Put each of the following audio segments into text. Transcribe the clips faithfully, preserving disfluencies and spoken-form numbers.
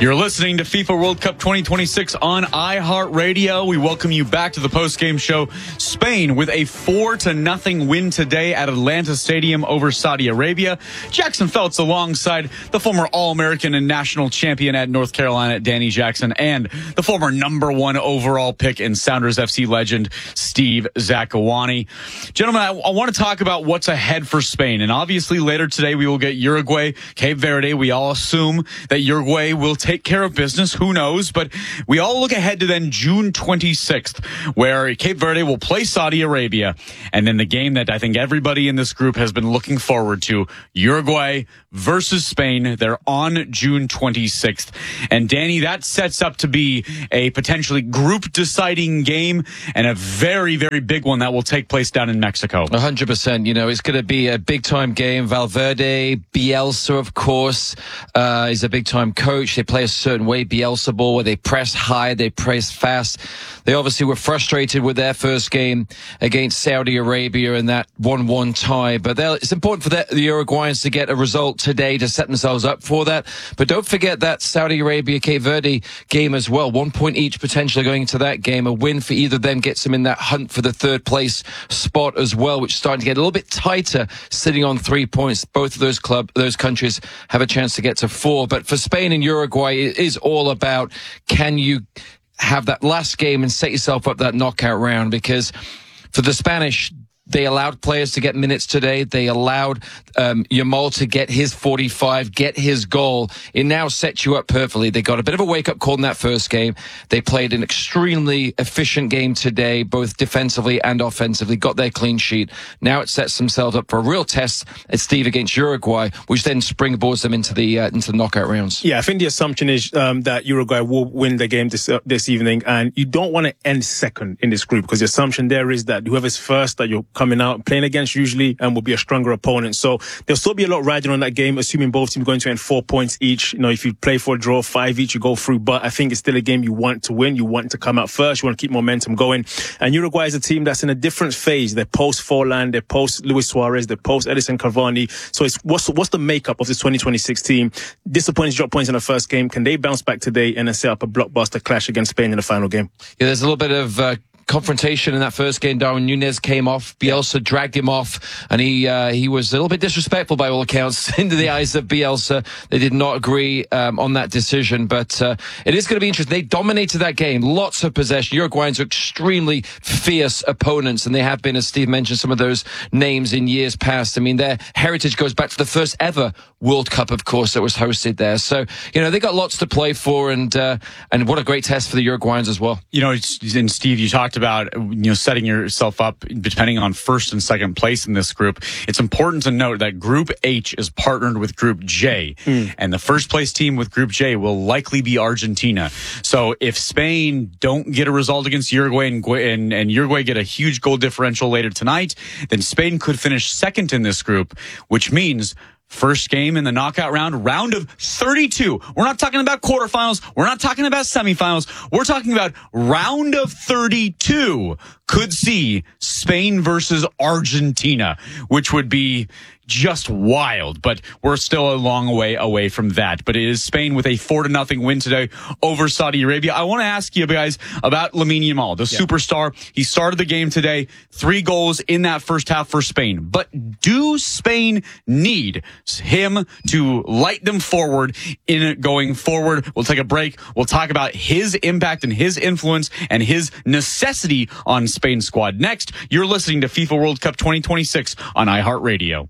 You're listening to FIFA World Cup twenty twenty-six on iHeartRadio. We welcome you back to the post-game show. Spain with a four to nothing win today at Atlanta Stadium over Saudi Arabia. Jackson Feltz alongside the former All-American and national champion at North Carolina, Danny Jackson, and the former number one overall pick and Sounders F C legend, Steve Zakuani. Gentlemen, I, I want to talk about what's ahead for Spain. And obviously later today we will get Uruguay, Cape Verde. We all assume that Uruguay will take care of business. Who knows? But we all look ahead to then June twenty-sixth, where Cape Verde will play Saudi Arabia. And then the game that I think everybody in this group has been looking forward to, Uruguay versus Spain. They're on June twenty-sixth. And Danny, that sets up to be a potentially group deciding game and a very, very big one that will take place down in Mexico. one hundred percent. You know, it's going to be a big time game. Valverde, Bielsa, of course, uh, is a big time coach. They play a certain way, Bielsa ball, where they press high, they press fast. They obviously were frustrated with their first game against Saudi Arabia in that one one tie. But it's important for the, the Uruguayans to get a result today to set themselves up for that. But don't forget that Saudi Arabia-Cape Verde game as well. One point each potentially going into that game. A win for either of them gets them in that hunt for the third place spot as well, which is starting to get a little bit tighter, sitting on three points. Both of those club, those countries have a chance to get to four. But for Spain and Uruguay, it is all about, can you have that last game and set yourself up that knockout round? Because for the Spanish, they allowed players to get minutes today. They allowed um, Yamal to get his forty-five, get his goal. It now sets you up perfectly. They got a bit of a wake-up call in that first game. They played an extremely efficient game today, both defensively and offensively, got their clean sheet. Now it sets themselves up for a real test at Steve against Uruguay, which then springboards them into the uh, into the knockout rounds. Yeah, I think the assumption is um, that Uruguay will win the game this uh, this evening, and you don't want to end second in this group, because the assumption there is that whoever's first that you're coming out playing against usually and will be a stronger opponent. So there'll still be a lot riding on that game, assuming both teams are going to end four points each. You know, if you play for a draw, five each, you go through. But I think it's still a game you want to win. You want to come out first. You want to keep momentum going. And Uruguay is a team that's in a different phase. They're post Forlan, they're post Luis Suarez, they're post Edison Cavani. So it's what's what's the makeup of this twenty twenty-six team? Disappointing drop points in the first game. Can they bounce back today and then set up a blockbuster clash against Spain in the final game? Yeah, there's a little bit of uh, confrontation in that first game. Darwin Núñez came off. Bielsa dragged him off, and he uh, he was a little bit disrespectful by all accounts into the eyes of Bielsa. They did not agree um, on that decision, but uh, it is going to be interesting. They dominated that game. Lots of possession. Uruguayans are extremely fierce opponents, and they have been, as Steve mentioned, some of those names in years past. I mean, their heritage goes back to the first ever World Cup, of course, that was hosted there. So, you know, they got lots to play for, and uh, and what a great test for the Uruguayans as well. You know, and Steve, you talked about, you know, setting yourself up depending on first and second place in this group. It's important to note that Group H is partnered with Group J, mm. and the first place team with Group J will likely be Argentina. So if Spain don't get a result against Uruguay and, and, and Uruguay get a huge goal differential later tonight, then Spain could finish second in this group, which means first game in the knockout round, round of thirty-two. We're not talking about quarterfinals. We're not talking about semifinals. We're talking about round of thirty-two could see Spain versus Argentina, which would be just wild, but we're still a long way away from that. But it is Spain with a four to nothing win today over Saudi Arabia. I want to ask you guys about Lamine Yamal, the yeah. superstar. He started the game today, three goals in that first half for Spain. But do Spain need him to light them forward in it going forward? We'll take a break. We'll talk about his impact and his influence and his necessity on Spain's squad. Next, you're listening to FIFA World Cup twenty twenty-six on iHeartRadio.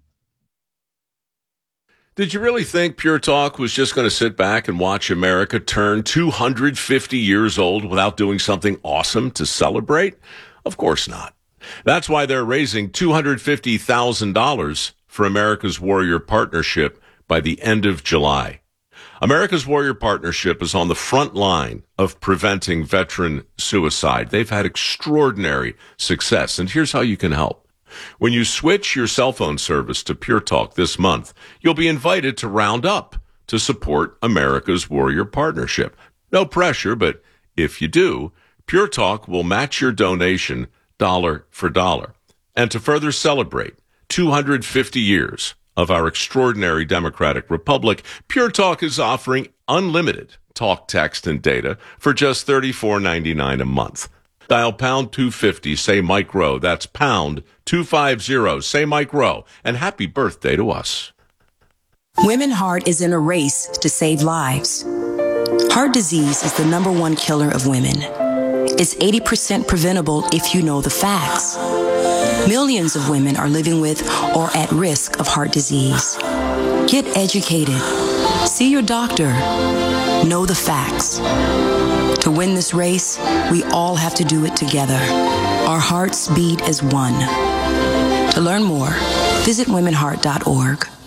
Did you really think Pure Talk was just going to sit back and watch America turn two hundred fifty years old without doing something awesome to celebrate? Of course not. That's why they're raising two hundred fifty thousand dollars for America's Warrior Partnership by the end of July. America's Warrior Partnership is on the front line of preventing veteran suicide. They've had extraordinary success, and here's how you can help. When you switch your cell phone service to Pure Talk this month, you'll be invited to round up to support America's Warrior Partnership. No pressure, but if you do, Pure Talk will match your donation dollar for dollar. And to further celebrate two hundred fifty years of our extraordinary democratic republic, Pure Talk is offering unlimited talk, text, and data for just thirty-four ninety-nine a month. Dial pound two fifty, say Mike Rowe. That's pound two fifty, say Mike Rowe. And happy birthday to us. Women Heart is in a race to save lives. Heart disease is the number one killer of women. It's eighty percent preventable if you know the facts. Millions of women are living with or at risk of heart disease. Get educated. See your doctor. Know the facts. To win this race, we all have to do it together. Our hearts beat as one. To learn more, visit women heart dot org.